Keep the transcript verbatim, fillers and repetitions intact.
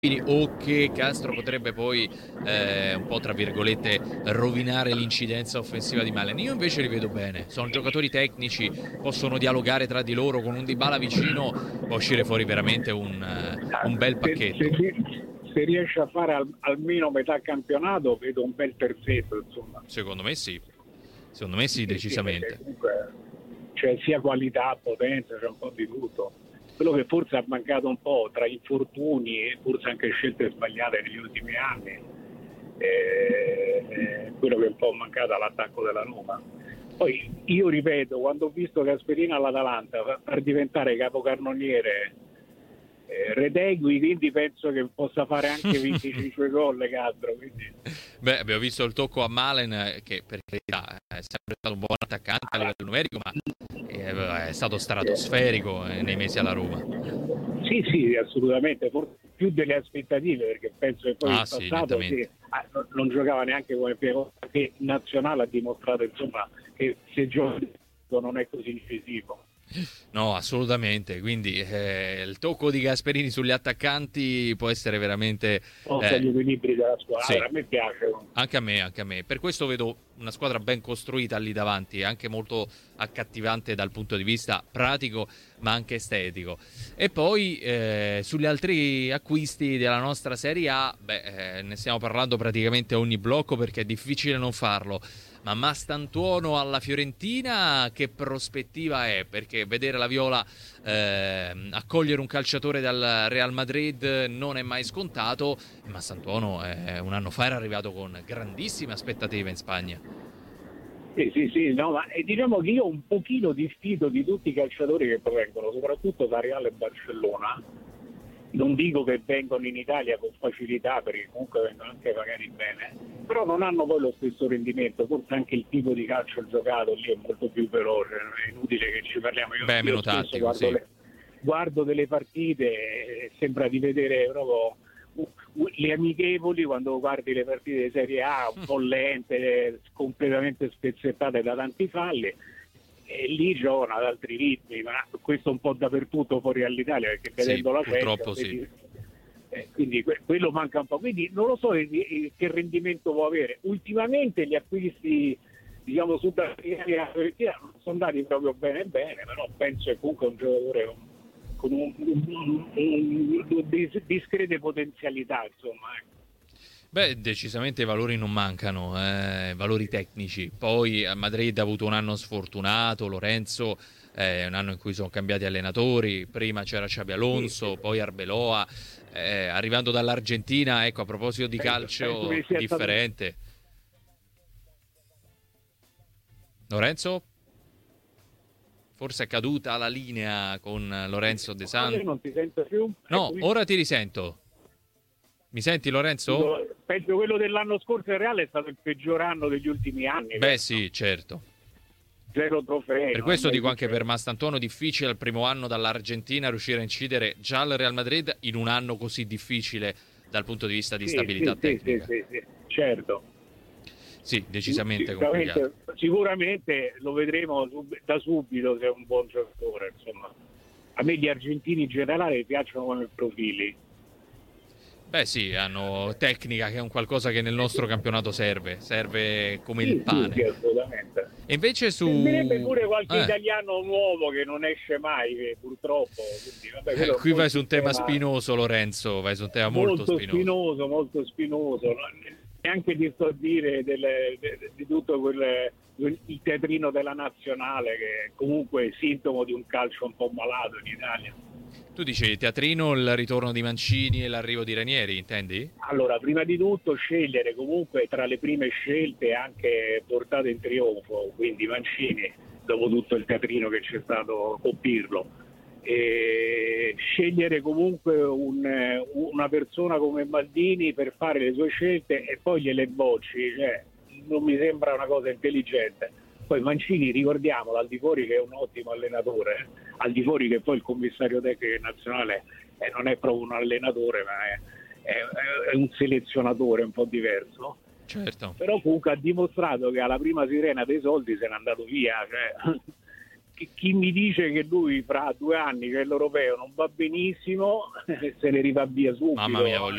o che Castro potrebbe poi eh, un po' tra virgolette rovinare l'incidenza offensiva di Malen. Io invece li vedo bene, sono giocatori tecnici, possono dialogare tra di loro, con un Dybala vicino può uscire fuori veramente un, uh, un bel Se, pacchetto. se, se riesce a fare al, almeno metà campionato vedo un bel terzetto, insomma. Secondo me sì, secondo me sì, Sì, decisamente. sì, comunque c'è sia qualità, potenza, c'è un po' di tutto. Quello che forse ha mancato un po' tra infortuni e forse anche scelte sbagliate negli ultimi anni è, è quello che è un po' mancato all'attacco della Roma. Poi io ripeto, quando ho visto Gasperini all'Atalanta far diventare capocannoniere eh, Retegui, quindi penso che possa fare anche venticinque gol Castro, quindi... Beh, abbiamo visto il tocco a Malen, che per carità è sempre stato un buon attaccante a livello numerico, ma è stato stratosferico nei mesi alla Roma. Sì, sì, assolutamente, forse più delle aspettative, perché penso che poi ah, in sì, passato sì, non, non giocava neanche come Piemonte, che nazionale ha dimostrato insomma che se gioca non è così incisivo. No, assolutamente, quindi eh, il tocco di Gasperini sugli attaccanti può essere veramente eh, gli equilibri della squadra, sì. A me piace. Anche a me, anche a me. Per questo vedo una squadra ben costruita lì davanti e anche molto accattivante dal punto di vista pratico ma anche estetico. E poi eh, sugli altri acquisti della nostra Serie A, beh, eh, ne stiamo parlando praticamente ogni blocco perché è difficile non farlo. Ma Mastantuono alla Fiorentina che prospettiva è? Perché vedere la Viola eh, accogliere un calciatore dal Real Madrid non è mai scontato. Mastantuono eh, un anno fa era arrivato con grandissime aspettative in Spagna. Sì, sì, sì, no, ma diciamo che io ho un pochino diffido di tutti i calciatori che provengono, soprattutto da Real e Barcellona. Non dico che vengono in Italia con facilità, perché comunque vengono anche pagati bene, però non hanno poi lo stesso rendimento, forse anche il tipo di calcio giocato lì è molto più veloce, è inutile che ci parliamo. Io, Beh, io meno spesso tattico, guardo, sì. le, guardo delle partite e sembra di vedere proprio le amichevoli quando guardi le partite di Serie A, un po' lente, completamente spezzettate da tanti falli. E lì giocano ad altri ritmi, ma questo un po' dappertutto fuori dall'Italia, perché vedendo sì, la purtroppo Champions, sì. eh, quindi que- quello manca un po'. Quindi non lo so eh, eh, che rendimento può avere. Ultimamente gli acquisti, diciamo, sudafricani sono andati proprio bene bene, però penso che comunque è un giocatore con un, un, un, un, un discrete potenzialità, insomma. Ecco. Beh, decisamente i valori non mancano, eh, valori tecnici. Poi a Madrid ha avuto un anno sfortunato, Lorenzo, eh, un anno in cui sono cambiati allenatori, prima c'era Xabi Alonso, poi Arbeloa, eh, arrivando dall'Argentina, ecco, a proposito di Penso, calcio penso che differente. Stato... Lorenzo? Forse è caduta la linea con Lorenzo De Santo. Non ti sento più? No, Eccomi. ora ti risento. Mi senti, Lorenzo? Penso quello dell'anno scorso in Reale è stato il peggior anno degli ultimi anni. Beh, penso. sì, certo. Zero trofei. Per questo dico anche per Mastantuono difficile al primo anno dall'Argentina riuscire a incidere già al Real Madrid in un anno così difficile dal punto di vista di sì, stabilità sì, tecnica. Sì, sì, sì, certo. Sì, decisamente sicuramente, complicato. Sicuramente lo vedremo sub- da subito se è un buon giocatore. Insomma. A me gli argentini in generale piacciono come profili. Beh sì, hanno tecnica che è un qualcosa che nel nostro campionato serve, serve come sì, il pane. Sì, sì, assolutamente. E invece su... Servirebbe pure qualche eh. italiano nuovo che non esce mai, che purtroppo. Quindi, vabbè, eh, qui vai su un tema tema spinoso, Lorenzo, vai su un tema molto, molto spinoso. spinoso, molto spinoso. Neanche di sto dire delle, de, di tutto quel, il teatrino della nazionale, che comunque è sintomo di un calcio un po' malato in Italia. Tu dici teatrino, il ritorno di Mancini e l'arrivo di Ranieri, intendi? Allora, prima di tutto scegliere comunque tra le prime scelte anche portate in trionfo, quindi Mancini, dopo tutto il teatrino che c'è stato con Pirlo, e scegliere comunque un, una persona come Maldini per fare le sue scelte e poi gliele bocci, cioè, non mi sembra una cosa intelligente. Poi Mancini, ricordiamolo, al di fuori che è un ottimo allenatore, eh, al di fuori che poi il commissario tecnico nazionale eh, non è proprio un allenatore, ma è, è, è un selezionatore un po' diverso. Certo. Però comunque ha dimostrato che alla prima sirena dei soldi se n'è andato via, cioè, chi, chi mi dice che lui fra due anni, che è l'europeo, non va benissimo, se ne rifà via subito. Mamma mia, voglio